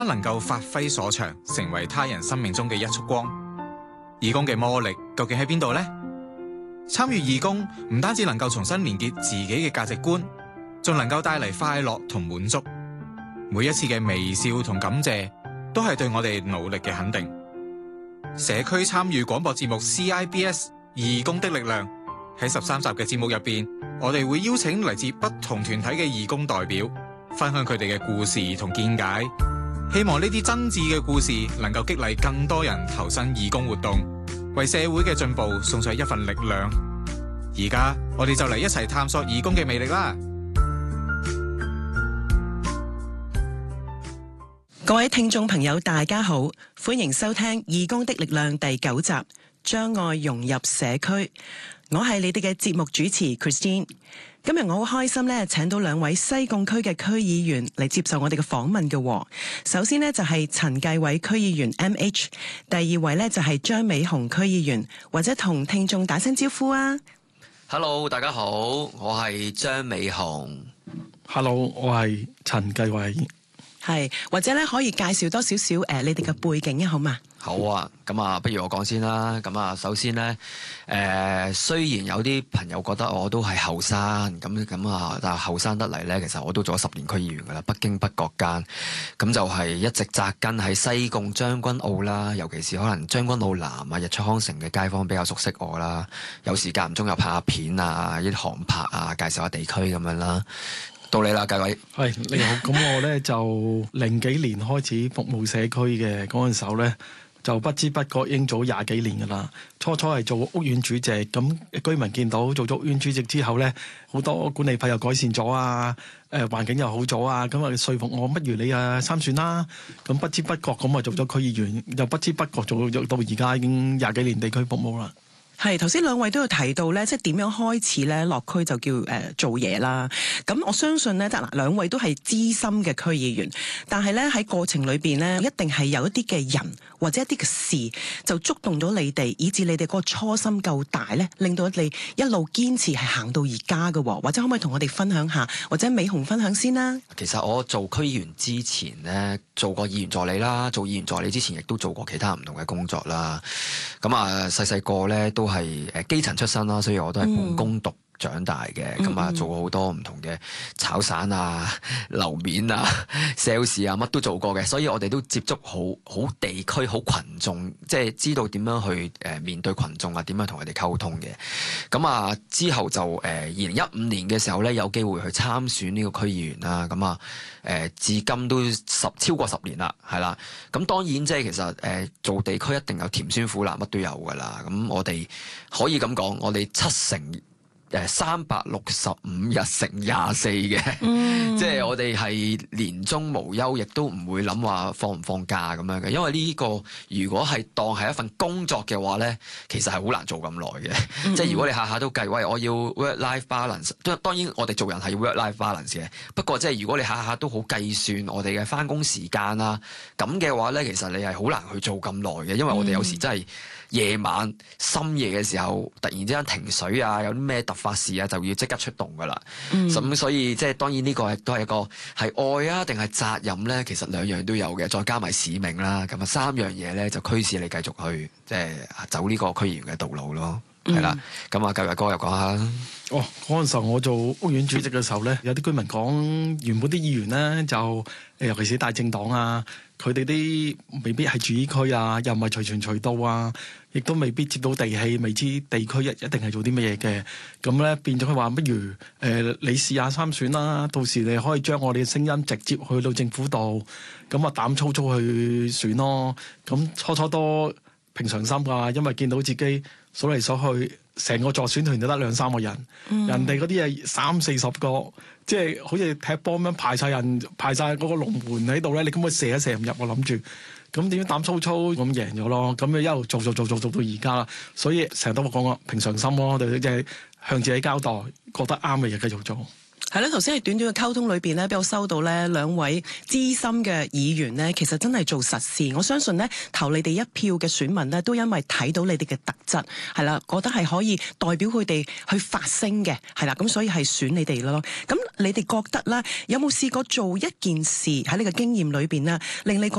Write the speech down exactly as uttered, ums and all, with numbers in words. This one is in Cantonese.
能夠發揮所長，成為他人生命中嘅一束光。義工嘅魔力究竟喺邊度呢？參與義工唔單止能夠重新連結自己嘅價值觀，仲能夠帶嚟快樂同滿足。每一次嘅微笑同感謝，都係對我哋努力嘅肯定。社區參與廣播節目 C I B S 義工的力量，喺十三集嘅節目入邊，我哋會邀請嚟自不同團體嘅義工代表，分享佢哋嘅故事同見解。希望呢啲真摯嘅故事能夠激勵更多人投身義工活動，為社會嘅進步送上一份力量。而家我哋就嚟一齊探索義工嘅魅力啦！ 各位聽眾朋友大家好，歡迎收聽義工的力量第九集，將愛融入社區。我係你哋嘅節目主持 Christine。今日我好開心咧，請到兩位西貢區嘅區議員嚟接受我哋嘅訪問嘅。首先呢，就係陳繼偉區議員 M H， 第二位呢，就係張美雄區議員，或者同聽眾打聲招呼啊。 Hello， 大家好，我係張美雄。 Hello， 我係陳繼偉。 係，或者咧可以介紹多少少誒你哋嘅背景啊，好嘛？ 好啊，咁啊，不如我講先啦。咁啊，首先咧，誒、呃、雖然有啲朋友覺得我都係後生，咁咁啊，但係後生得嚟咧，其實我都做咗十年區議員噶啦，不經不覺間，咁就係一直紮根喺西貢將軍澳啦，尤其是可能將軍澳南啊、日出康城嘅街坊比較熟悉我啦，有時間唔中又拍下片啊，一啲航拍啊，介紹下地區咁樣啦。到你啦，繼偉。 係你好，咁我咧就零幾年開始服務社區嘅，嗰陣時候咧，就不知不覺已經做廿幾年噶啦。初初係做屋苑主席，咁居民見到做咗屋苑主席之後咧，好多管理費又改善咗啊，誒、呃、環境又好咗啊，咁啊說服我，不如你啊參選啦。咁不知不覺咁啊做咗區議員，又不知不覺做到而家已經廿幾年地區服務啦。 係頭先兩位都有提到咧，即係點樣開始咧落區就叫誒、呃、做嘢啦。咁我相信咧，嗱兩位都係資深嘅區議員，但係咧喺過程裏邊咧，一定係有一啲嘅人或者一啲嘅事就觸動咗你哋，以至你哋嗰個初心夠大咧，令到你一路堅持係行到而家嘅。或者可唔可以同我哋分享下，或者美雄分享先啦？ 其實我做區議員之前咧，做過議員助理啦，做議員助理之前亦都做過其他唔同嘅工作啦。咁啊，細細個咧都係誒基層出身啦，所以我都係半工讀長大嘅，咁啊、嗯、做過好多唔同嘅炒散啊、樓面啊、sales 啊，乜都做過嘅，所以我哋都接觸好好地區、好群眾，即係知道點樣去誒面對群眾啊，點樣同佢哋溝通嘅。咁啊之後就誒二零一五年嘅時候咧，有機會去參選呢個區議員啦。咁啊誒至今都十超過十年啦，係啦。咁當然即係其實誒、呃、做地區一定有甜酸苦辣，乜都有噶啦。咁我哋可以咁講，我哋七成。誒三百六十五日乘廿四嘅，嗯、即係我哋係年終無休，亦都唔會諗話放唔放假咁樣嘅。因為呢個如果係當係一份工作嘅話咧，其實係好難做咁耐嘅。嗯、即係如果你下下都計，喂，我要 work-life balance，當然我哋做人係要 work-life balance 嘅。不過即係如果你下下都好計算我哋嘅返工時間啊，咁嘅話咧，其實你係好難去做咁耐嘅，因為我哋有時真係。夜晚深夜嘅時候，突然之間停水啊，有啲咩突發事啊，就要即刻出動噶啦。咁、嗯、所以即係當然呢個亦都係一個係愛啊，定係責任咧？其實兩樣都有嘅，再加埋使命啦。咁啊三樣嘢咧就驅使你繼續去即係走呢個區議員嘅道路咯。係啦、嗯，咁啊繼偉哥又講下啦。 哦，嗰陣時候我做屋苑主席嘅時候咧，有啲居民講原本啲議員咧就尤其是大政黨啊，佢哋啲未必係住呢區啊，又唔係隨傳隨到啊，亦都未必接到地氣，未知地區一一定係做啲乜嘢嘅。咁咧變咗佢話，不如誒、呃、你試下參選啦，到時你可以將我哋嘅聲音直接去到政府度，咁啊膽粗粗去選咯。咁初初都平常心㗎，因為見到自己數嚟數去，成個助選團就得兩三個人，嗯、人哋嗰啲係三四十個，即係好似踢波咁樣排晒人，排晒嗰個龍門喺度咧，你根本射都射唔入。我諗住，咁點樣膽粗粗咁贏咗咯？咁你一路做做做做做到而家啦，所以成日都講過平常心咯，我哋即係向自己交代，覺得啱嘅嘢繼續做。 係啦，頭先喺短短嘅溝通裏邊咧，俾我收到咧兩位資深嘅議員咧，其實真係做實事。我相信咧，投你哋一票嘅選民咧，都因為睇到你哋嘅特質，係啦，覺得係可以代表佢哋去發聲嘅，係啦，咁所以係選你哋咯。咁你哋覺得咧，有冇試過做一件事喺你嘅經驗裏邊咧，令你覺